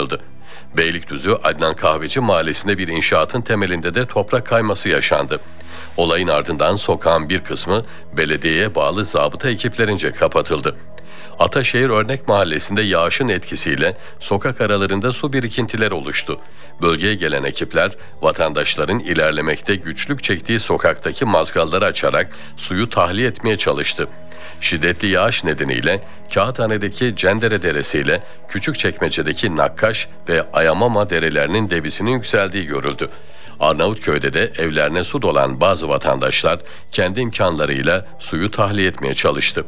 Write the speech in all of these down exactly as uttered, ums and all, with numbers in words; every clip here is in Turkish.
kapatıldı. Beylikdüzü Adnan Kahveci mahallesinde bir inşaatın temelinde de toprak kayması yaşandı. Olayın ardından sokağın bir kısmı belediyeye bağlı zabıta ekiplerince kapatıldı. Ataşehir Örnek Mahallesi'nde yağışın etkisiyle sokak aralarında su birikintileri oluştu. Bölgeye gelen ekipler vatandaşların ilerlemekte güçlük çektiği sokaktaki mazgalları açarak suyu tahliye etmeye çalıştı. Şiddetli yağış nedeniyle Kağıthane'deki Cendere Deresi ile Küçükçekmece'deki Nakkaş ve Ayamama derelerinin debisinin yükseldiği görüldü. Arnavutköy'de de evlerine su dolan bazı vatandaşlar kendi imkanlarıyla suyu tahliye etmeye çalıştı.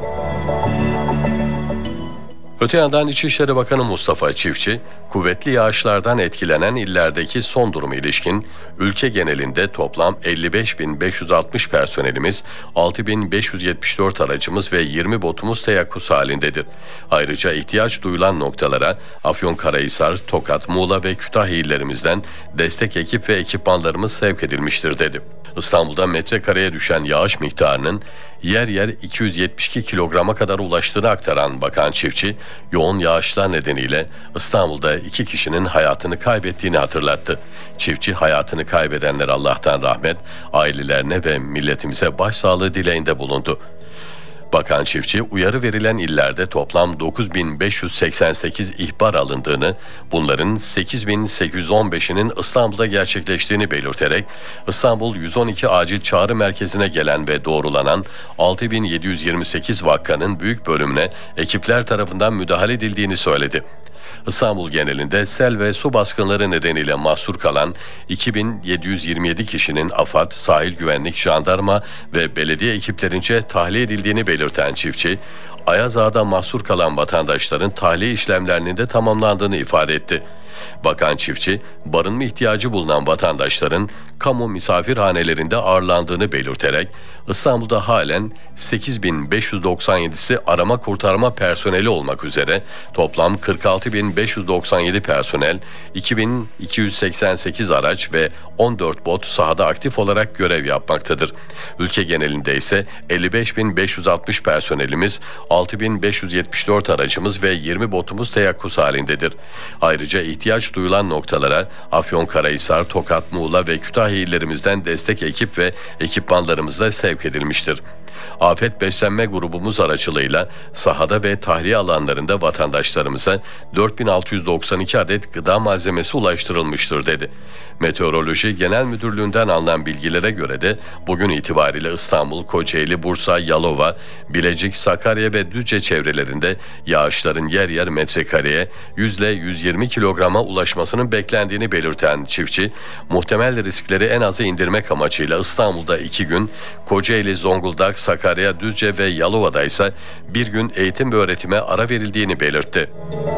Öte yandan İçişleri Bakanı Mustafa Çiftçi, kuvvetli yağışlardan etkilenen illerdeki son duruma ilişkin ülke genelinde toplam elli beş bin beş yüz altmış personelimiz, altı bin beş yüz yetmiş dört aracımız ve yirmi botumuz teyakkuz halindedir. Ayrıca ihtiyaç duyulan noktalara Afyonkarahisar, Tokat, Muğla ve Kütahya illerimizden destek ekip ve ekipmanlarımız sevk edilmiştir dedi. İstanbul'da metrekareye düşen yağış miktarının yer yer iki yüz yetmiş iki kilograma kadar ulaştığını aktaran Bakan Çiftçi, yoğun yağışlar nedeniyle İstanbul'da iki kişinin hayatını kaybettiğini hatırlattı. Çiftçi hayatını kaybedenlere Allah'tan rahmet, ailelerine ve milletimize başsağlığı dileğinde bulundu. Bakan Çiftçi, uyarı verilen illerde toplam dokuz bin beş yüz seksen sekiz ihbar alındığını, bunların sekiz bin sekiz yüz on beşinin İstanbul'da gerçekleştiğini belirterek, İstanbul yüz on iki acil çağrı merkezine gelen ve doğrulanan altı bin yedi yüz yirmi sekiz vakanın büyük bölümüne ekipler tarafından müdahale edildiğini söyledi. İstanbul genelinde sel ve su baskınları nedeniyle mahsur kalan iki bin yedi yüz yirmi yedi kişinin AFAD, sahil güvenlik, jandarma ve belediye ekiplerince tahliye edildiğini belirten Çiftçi, Ayaz Ağa'da mahsur kalan vatandaşların tahliye işlemlerinin de tamamlandığını ifade etti. Bakan Çiftçi, barınma ihtiyacı bulunan vatandaşların kamu misafirhanelerinde ağırlandığını belirterek, İstanbul'da halen sekiz bin beş yüz doksan yedisi arama kurtarma personeli olmak üzere toplam kırk altı bin beş yüz doksan yedi personel, iki bin iki yüz seksen sekiz araç ve on dört bot sahada aktif olarak görev yapmaktadır. Ülke genelinde ise elli beş bin beş yüz altmış personelimiz, altı bin beş yüz yetmiş dört aracımız ve yirmi botumuz teyakkuz halindedir. Ayrıca ihtiyaç duyulan noktalara Afyonkarahisar, Tokat, Muğla ve Kütahya illerimizden destek ekip ve ekipmanlarımızla sevk edilmiştir. Afet Beslenme grubumuz aracılığıyla sahada ve tahliye alanlarında vatandaşlarımıza dört bin altı yüz doksan iki adet gıda malzemesi ulaştırılmıştır dedi. Meteoroloji Genel Müdürlüğü'nden alınan bilgilere göre de bugün itibariyle İstanbul, Kocaeli, Bursa, Yalova, Bilecik, Sakarya ve Düzce çevrelerinde yağışların yer yer metrekareye yüz ile yüz yirmi kilograma ulaşmasının beklendiğini belirten Çiftçi, muhtemel riskleri en aza indirmek amacıyla İstanbul'da iki gün, Kocaeli, Zonguldak, Sakarya, Düzce ve Yalova'da ise bir gün eğitim ve öğretime ara verildiğini belirtti.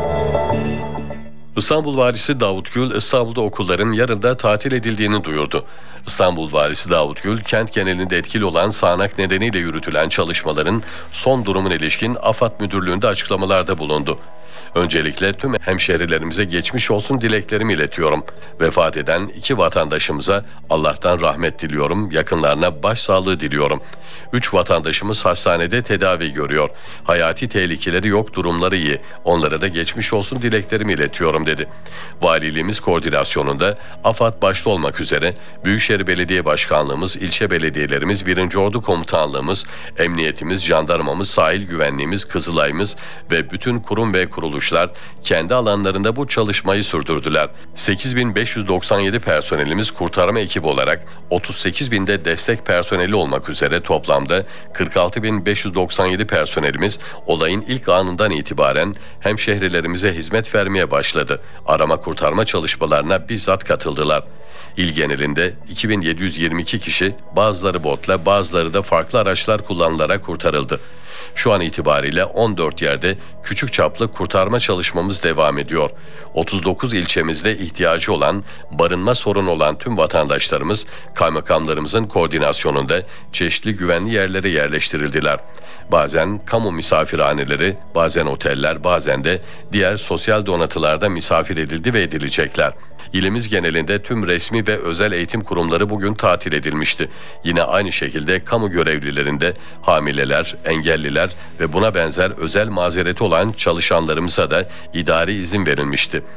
İstanbul Valisi Davut Gül, İstanbul'da okulların yarın da tatil edildiğini duyurdu. İstanbul Valisi Davut Gül, kent genelinde etkili olan sağanak nedeniyle yürütülen çalışmaların son durumun ilişkin AFAD Müdürlüğü'nde açıklamalarda bulundu. Öncelikle tüm hemşehrilerimize geçmiş olsun dileklerimi iletiyorum. Vefat eden iki vatandaşımıza Allah'tan rahmet diliyorum, yakınlarına başsağlığı diliyorum. Üç vatandaşımız hastanede tedavi görüyor. Hayati tehlikeleri yok, durumları iyi. Onlara da geçmiş olsun dileklerimi iletiyorum dedi. Valiliğimiz koordinasyonunda AFAD başta olmak üzere Büyükşehir Belediye Başkanlığımız, ilçe belediyelerimiz, birinci Ordu Komutanlığımız, emniyetimiz, jandarmamız, sahil güvenliğimiz, Kızılay'ımız ve bütün kurum ve kuruluşlar kendi alanlarında bu çalışmayı sürdürdüler. sekiz bin beş yüz doksan yedi personelimiz kurtarma ekibi olarak otuz sekiz binde destek personeli olmak üzere toplamda kırk altı bin beş yüz doksan yedi personelimiz olayın ilk anından itibaren hemşehrilerimize hizmet vermeye başladı. Arama kurtarma çalışmalarına bizzat katıldılar. İl genelinde iki bin yedi yüz yirmi iki kişi, bazıları botla, bazıları da farklı araçlar kullanılarak kurtarıldı. Şu an itibariyle on dört yerde küçük çaplı kurtarma çalışmamız devam ediyor. otuz dokuz ilçemizde ihtiyacı olan, barınma sorunu olan tüm vatandaşlarımız kaymakamlarımızın koordinasyonunda çeşitli güvenli yerlere yerleştirildiler. Bazen kamu misafirhaneleri, bazen oteller, bazen de diğer sosyal donatılarda misafir edildi ve edilecekler. İlimiz genelinde tüm resmi ve özel eğitim kurumları bugün tatil edilmişti. Yine aynı şekilde kamu görevlilerinde hamileler, engelliler ve buna benzer özel mazereti olan çalışanlarımıza da idari izin verilmişti.